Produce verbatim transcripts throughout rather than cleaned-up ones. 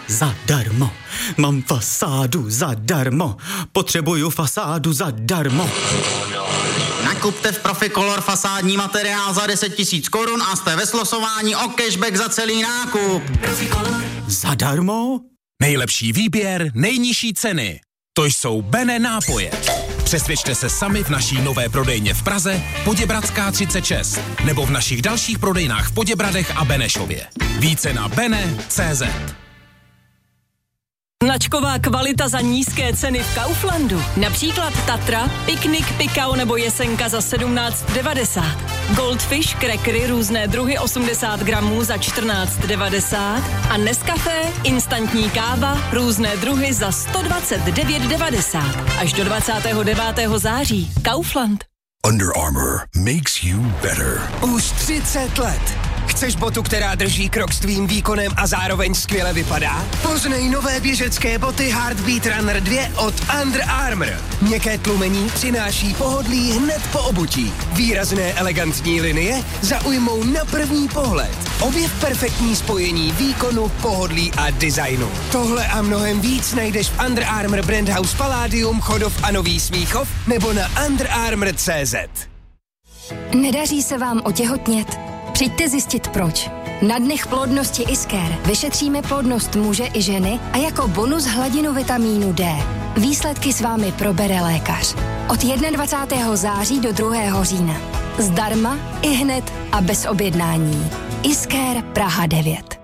Zadarmo. Mám fasádu zadarmo. Potřebuju fasádu zadarmo. Nakupte v Proficolor fasádní materiál za deset tisíc korun a jste ve slosování o cashback za celý nákup. Proficolor. Zadarmo? Nejlepší výběr, nejnižší ceny. To jsou Bene nápoje. Přesvědčte se sami v naší nové prodejně v Praze, Poděbradská třicet šest, nebo v našich dalších prodejnách v Poděbradech a Benešově. Více na bene tečka cé zet. Značková kvalita za nízké ceny v Kauflandu. Například Tatra, Piknik, Pikao nebo Jesenka za sedmnáct devadesát. Goldfish, crackery, různé druhy osmdesát gramů za čtrnáct devadesát. A Nescafé, instantní káva, různé druhy za sto dvacet devět devadesát. Až do dvacátého devátého září. Kaufland. Under Armour makes you better. Už třicet let. Chceš botu, která drží krok s tvým výkonem a zároveň skvěle vypadá? Poznej nové běžecké boty Heartbeat Runner dva od Under Armour. Měkké tlumení přináší pohodlí hned po obutí. Výrazné elegantní linie zaujmou na první pohled. Objev perfektní spojení výkonu, pohodlí a designu. Tohle a mnohem víc najdeš v Under Armour Brand House Palladium, Chodov a Nový Smíchov nebo na under armour tečka cé zet. Nedaří se vám otěhotnět? Přijďte zjistit proč. Na dnech plodnosti Isker vyšetříme plodnost muže i ženy a jako bonus hladinu vitamínu D. Výsledky s vámi probere lékař. Od dvacátého prvního září do druhého října. Zdarma, ihned a bez objednání. Isker Praha devět.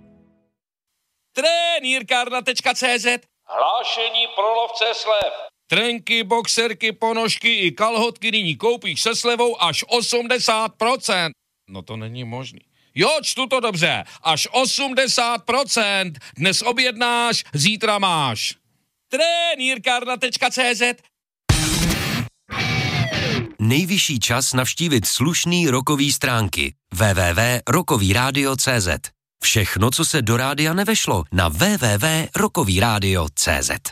Trenýrkárna tečka cé zet. Hlášení pro lovce slev. Trenky, boxerky, ponožky i kalhotky nyní koupíš se slevou až osmdesát procent. No to není možný. Jo, čtu to dobře. Až osmdesát procent. Dnes objednáš, zítra máš. Trenýrkárna tečka cé zet. Nejvyšší čas navštívit slušný rokový stránky. w w w tečka rokový rádio tečka cé zet. Všechno, co se do rádia nevešlo, na w w w tečka rokový rádio tečka cé zet.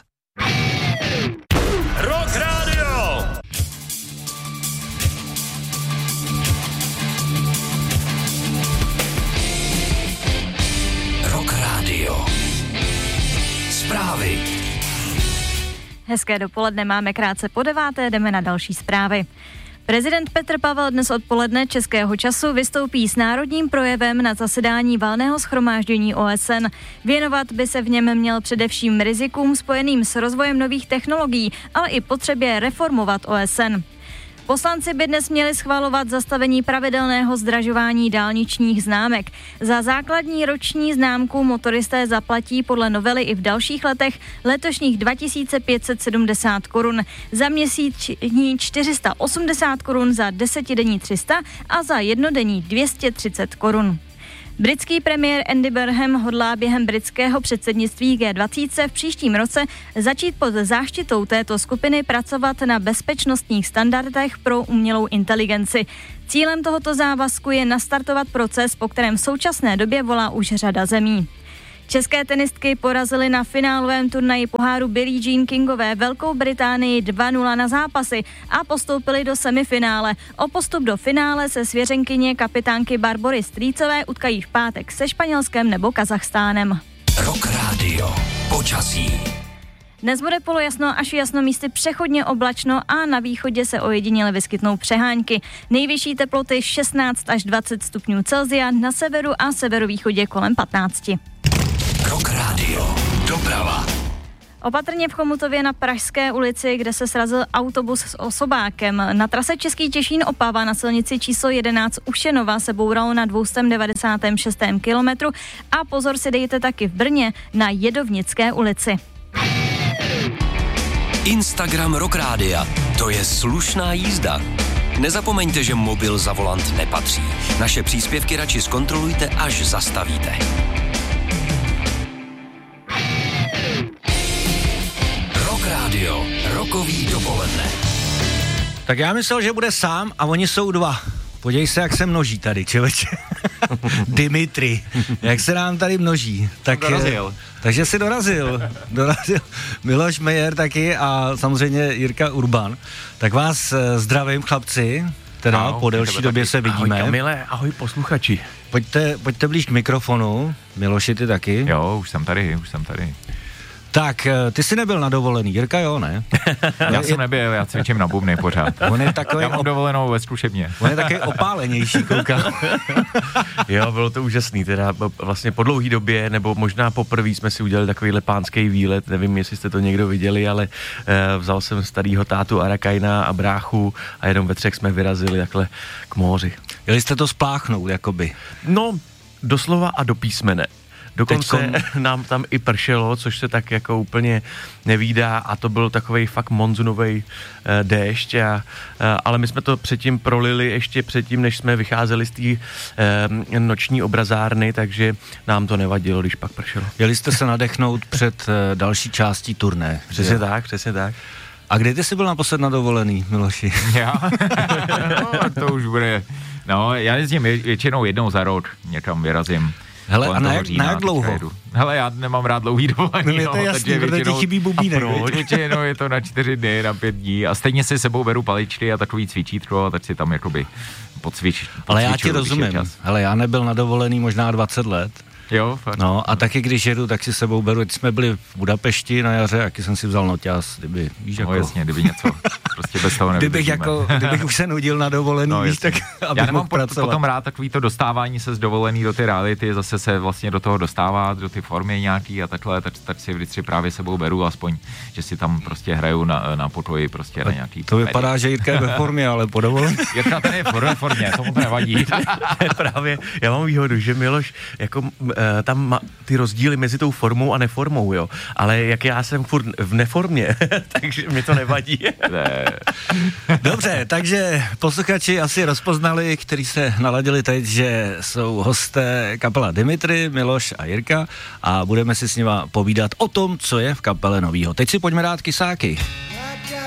Rock Radio! Rock Radio. Zprávy. Hezké dopoledne, máme krátce po deváté, jdeme na další zprávy. Prezident Petr Pavel dnes odpoledne českého času vystoupí s národním projevem na zasedání valného shromáždění O S N. Věnovat by se v něm měl především rizikům spojeným s rozvojem nových technologií, ale i potřebě reformovat O S N. Poslanci by dnes měli schvalovat zastavení pravidelného zdražování dálničních známek. Za základní roční známku motoristé zaplatí podle novely i v dalších letech letošních dva tisíce pět set sedmdesát korun, za měsíční čtyři sta osmdesát korun, za desetidenní tři sta a za jednodenní dvě stě třicet korun. Britský premiér Andy Burnham hodlá během britského předsednictví G dvacet v příštím roce začít pod záštitou této skupiny pracovat na bezpečnostních standardech pro umělou inteligenci. Cílem tohoto závazku je nastartovat proces, po kterém v současné době volá už řada zemí. České tenistky porazily na finálovém turnaji poháru Billie Jean Kingové Velkou Británii dva nula na zápasy a postoupily do semifinále. O postup do finále se svěřenkyně kapitánky Barbory Strýcové utkají v pátek se Španělskem nebo Kazachstánem. Rock Radio. Počasí. Dnes bude polojasno až jasno, místy přechodně oblačno a na východě se ojediněle vyskytnou přehánky. Nejvyšší teploty šestnáct až dvacet stupňů Celsia, na severu a severovýchodě kolem patnáct. Rock Radio. Doprava. Opatrně v Chomutově na Pražské ulici, kde se srazil autobus s osobákem. Na trase Český Těšín Opava na silnici číslo jedenáct u Šenova se bouralo na dvě stě devadesát šest kilometru a pozor si dejte taky v Brně na Jedovnické ulici. Instagram Rock Rádia. To je slušná jízda. Nezapomeňte, že mobil za volant nepatří. Naše příspěvky radši zkontrolujte, až zastavíte. Rock Radio. Rokový dopoledne. Tak já myslel, že bude sám a oni jsou dva. Podívej se, jak se množí tady, člověče. Dimitri, jak se nám tady množí. Tak, dorazil. Takže si dorazil. Dorazil Miloš Mejer taky a samozřejmě Jirka Urban. Tak vás zdravím, chlapci. teda Ahoj, po delší době taky. se vidíme. Ahoj Kamile, ahoj posluchači. Pojďte, pojďte blíž k mikrofonu, Miloši, ty taky. Jo, už jsem tady, už jsem tady. Tak, ty jsi nebyl na dovolený, Jirka jo, ne? Já jsem nebyl, já cvičím na bubny pořád. On je takový já mám op... dovolenou ve zkušebně. On je takový opálenější, koukám. Jo, bylo to úžasný, teda vlastně po dlouhý době, nebo možná poprvé jsme si udělali takovýhle pánský výlet, nevím, jestli jste to někdo viděli, ale uh, vzal jsem starýho tátu Arakajna a bráchu a jenom ve třech jsme vyrazili takhle k moři. Jeli jste to spláchnout, jakoby? No, doslova a do písmene. Dokonce Teďkom... nám tam i pršelo, což se tak jako úplně nevídá a to byl takovej fakt monzunovej e, déšť, a, e, ale my jsme to předtím prolili ještě předtím, než jsme vycházeli z té e, noční obrazárny, takže nám to nevadilo, když pak pršelo. Jeli jste se nadechnout před e, další částí turné. Přesně tak, přesně tak. A kdy ty jsi byl naposled na dovolený, Miloši? Já? No, to už bude, no, já jezdím většinou jednou za rok, někam vyrazím. Hele, a na jak, na jak dlouho? Hele, já nemám rád dlouhý dovolený, no, to je jasný, protože ti chybí bubínek. Většinou je to na čtyři dny, na pět dní a stejně si sebou beru paličky a takový cvičítko a tak si tam jakoby pocvič. Ale já ti rozumím, hele, já nebyl na dovolený možná dvacet let. Jo, fakt. No a taky když jedu, tak si sebou beru, teď jsme byli v Budapešti na jaře, jaký jsem si vzal noťaz, kdyby, víš, jako... No jasně, kdyby něco, prostě bez toho kdybych jako, kdybych už se nudil na dovolený, no, víš, tak abych já nemám mohl po, potom rád takový to dostávání se z dovolený do ty reality, zase se vlastně do toho dostává, do ty formy nějaký a takhle, tak, tak si vždycky právě sebou beru, aspoň, že si tam prostě hraju na, na pokoji prostě na nějaký... To vypadá, médií. Že Jirka je ve formě, ale po dovolený. Jirka tady je v formě, tomu to nevadí. Právě, já mám výhodu, že Miloš jako uh, tam má ty rozdíly mezi tou formou a neformou, jo. Ale jak já jsem furt v neformě, takže mi to nevadí. Ne. Dobře, takže posluchači asi rozpoznali, kteří se naladili teď, že jsou hosté kapela Dimitri, Miloš a Jirka a budeme si s nima povídat o tom, co je v kapele novýho. Teď si pojďme dát kysáky.